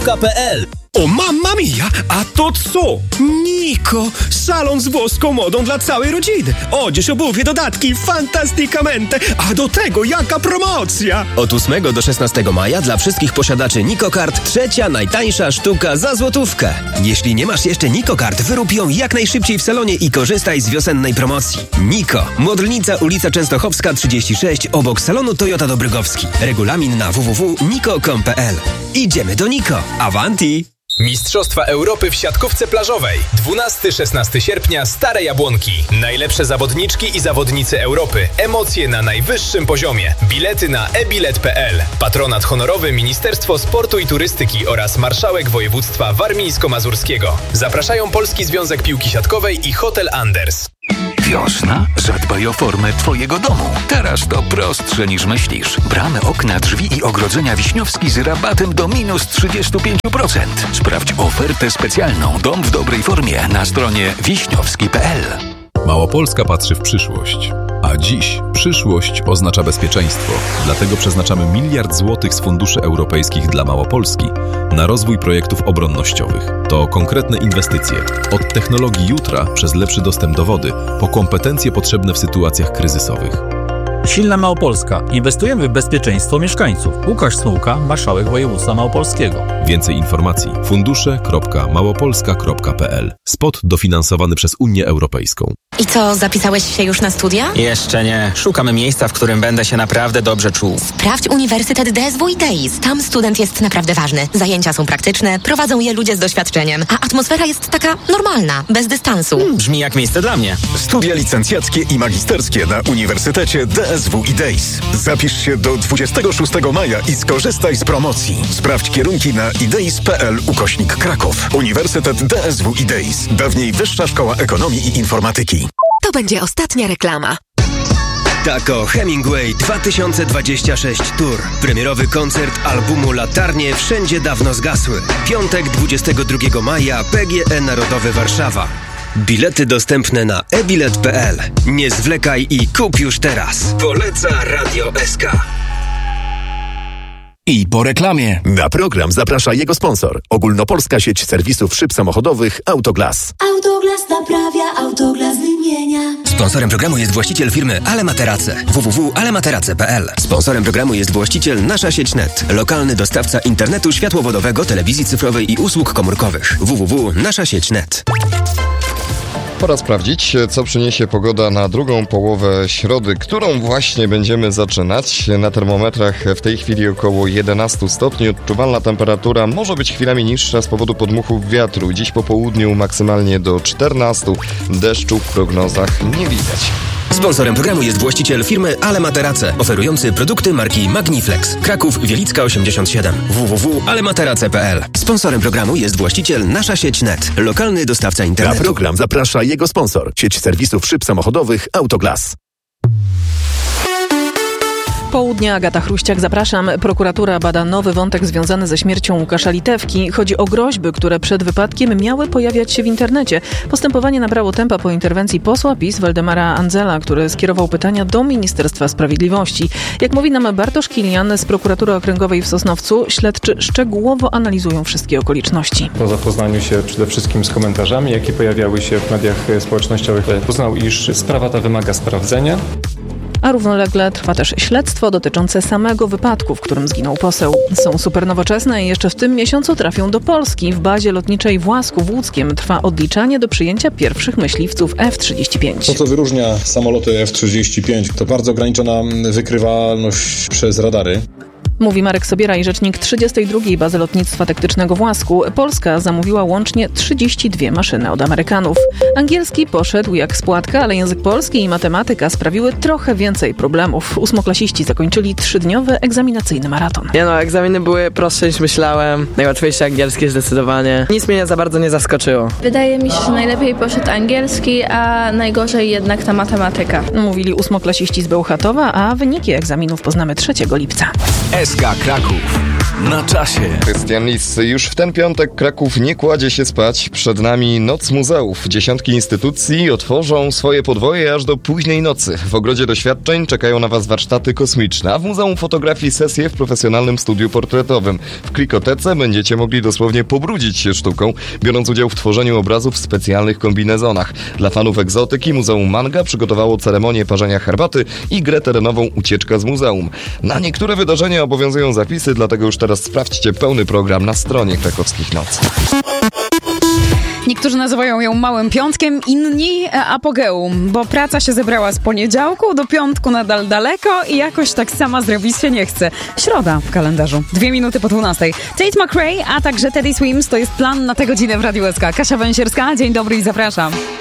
Niko.pl. O mamma mia, a to co? Niko, salon z włoską modą dla całej rodziny. Odzież, obuwie, dodatki, fantastykamente. A do tego jaka promocja! Od 8 do 16 maja dla wszystkich posiadaczy Niko Kart trzecia najtańsza sztuka za złotówkę. Jeśli nie masz jeszcze Niko Kart, wyrób ją jak najszybciej w salonie i korzystaj z wiosennej promocji. Niko, Modlnica, ulica Częstochowska 36 obok salonu Toyota Dobrygowski. Regulamin na www.niko.pl. Idziemy do Niko. Avanti! Mistrzostwa Europy w siatkówce plażowej. 12-16 sierpnia, Stare Jabłonki. Najlepsze zawodniczki i zawodnicy Europy. Emocje na najwyższym poziomie. Bilety na ebilet.pl. Patronat honorowy Ministerstwo Sportu i Turystyki oraz Marszałek Województwa Warmińsko-Mazurskiego. Zapraszają Polski Związek Piłki Siatkowej i Hotel Anders. Wiosna? Zadbaj o formę Twojego domu. Teraz to prostsze niż myślisz. Bramy, okna, drzwi i ogrodzenia Wiśniowski z rabatem do minus 35%. Sprawdź ofertę specjalną Dom w dobrej formie na stronie wiśniowski.pl. Małopolska patrzy w przyszłość. A dziś przyszłość oznacza bezpieczeństwo. Dlatego przeznaczamy 1 miliard złotych z funduszy europejskich dla Małopolski na rozwój projektów obronnościowych. To konkretne inwestycje. Od technologii jutra przez lepszy dostęp do wody po kompetencje potrzebne w sytuacjach kryzysowych. Silna Małopolska. Inwestujemy w bezpieczeństwo mieszkańców. Łukasz Smułka, marszałek województwa małopolskiego. Więcej informacji fundusze.małopolska.pl. Spot dofinansowany przez Unię Europejską. I co, zapisałeś się już na studia? Jeszcze nie. Szukamy miejsca, w którym będę się naprawdę dobrze czuł. Sprawdź Uniwersytet DSW i TEIS. Tam student jest naprawdę ważny. Zajęcia są praktyczne, prowadzą je ludzie z doświadczeniem, a atmosfera jest taka normalna, bez dystansu. Brzmi jak miejsce dla mnie. Studia licencjackie i magisterskie na Uniwersytecie DSW i TEIS. Zapisz się do 26 maja i skorzystaj z promocji. Sprawdź kierunki na ideis.pl/Kraków. Uniwersytet DSW i TEIS. Dawniej Wyższa Szkoła Ekonomii i Informatyki. To będzie ostatnia reklama. Taco Hemingway 2026 Tour. Premierowy koncert albumu Latarnie wszędzie dawno zgasły. Piątek 22 maja, PGE Narodowy Warszawa. Bilety dostępne na ebilet.pl. Nie zwlekaj i kup już teraz. Poleca Radio SK. I po reklamie. Na program zaprasza jego sponsor. Ogólnopolska sieć serwisów szyb samochodowych Autoglas. Autoglas naprawia, Autoglas wymienia. Sponsorem programu jest właściciel firmy Ale Materace. www.alematerace.pl. Sponsorem programu jest właściciel Nasza Sieć Net. Lokalny dostawca internetu światłowodowego, telewizji cyfrowej i usług komórkowych. www.naszasieć.net. Pora sprawdzić, co przyniesie pogoda na drugą połowę środy, którą właśnie będziemy zaczynać. Na termometrach w tej chwili około 11 stopni. Odczuwalna temperatura może być chwilami niższa z powodu podmuchów wiatru. Dziś po południu maksymalnie do 14. Deszczu w prognozach nie widać. Sponsorem programu jest właściciel firmy Ale Materace, oferujący produkty marki Magniflex. Kraków, Wielicka 87. www.alematerace.pl. Sponsorem programu jest właściciel Nasza Sieć Net. Lokalny dostawca internetu. Na program zaprasza jego sponsor. Sieć serwisów szyb samochodowych Autoglas. Południe, Agata Chruściak, zapraszam. Prokuratura bada nowy wątek związany ze śmiercią Łukasza Litewki. Chodzi o groźby, które przed wypadkiem miały pojawiać się w internecie. Postępowanie nabrało tempa po interwencji posła PiS Waldemara Andzela, który skierował pytania do Ministerstwa Sprawiedliwości. Jak mówi nam Bartosz Kilian z Prokuratury Okręgowej w Sosnowcu, śledczy szczegółowo analizują wszystkie okoliczności. Po zapoznaniu się przede wszystkim z komentarzami, jakie pojawiały się w mediach społecznościowych, uznał, iż sprawa ta wymaga sprawdzenia. A równolegle trwa też śledztwo dotyczące samego wypadku, w którym zginął poseł. Są supernowoczesne i jeszcze w tym miesiącu trafią do Polski. W bazie lotniczej w Łasku w Łódzkiem trwa odliczanie do przyjęcia pierwszych myśliwców F-35. To, co wyróżnia samoloty F-35, to bardzo ograniczona wykrywalność przez radary. Mówi Marek Sobieraj, rzecznik 32. Bazy Lotnictwa Taktycznego w Łasku. Polska zamówiła łącznie 32 maszyny od Amerykanów. Angielski poszedł jak z płatka, ale język polski i matematyka sprawiły trochę więcej problemów. Ósmoklasiści zakończyli 3-dniowy egzaminacyjny maraton. Egzaminy były prostsze niż myślałem. Najłatwiejsze angielskie zdecydowanie. Nic mnie za bardzo nie zaskoczyło. Wydaje mi się, że najlepiej poszedł angielski, a najgorzej jednak ta matematyka. Mówili ósmoklasiści z Bełchatowa, a wyniki egzaminów poznamy 3 lipca. SK Kraków. na czasie. Krystian Lis. Już w ten piątek Kraków nie kładzie się spać. Przed nami Noc Muzeów. Dziesiątki instytucji otworzą swoje podwoje aż do późnej nocy. W Ogrodzie Doświadczeń czekają na Was warsztaty kosmiczne, a w Muzeum Fotografii sesje w profesjonalnym studiu portretowym. W Klikotece będziecie mogli dosłownie pobrudzić się sztuką, biorąc udział w tworzeniu obrazów w specjalnych kombinezonach. Dla fanów egzotyki Muzeum Manga przygotowało ceremonię parzenia herbaty i grę terenową Ucieczka z muzeum. Na niektóre wydarzenia obowiązują zapisy, dlatego już teraz sprawdźcie pełny program na stronie Krakowskich Nocy. Niektórzy nazywają ją małym piątkiem, inni apogeum, bo praca się zebrała z poniedziałku, do piątku nadal daleko i jakoś tak sama zrobić się nie chce. Środa w kalendarzu. 2 minuty po 12. Tate McRae, a także Teddy Swims to jest plan na tę godzinę w Radiu SK. Kasia Węsierska, dzień dobry i zapraszam.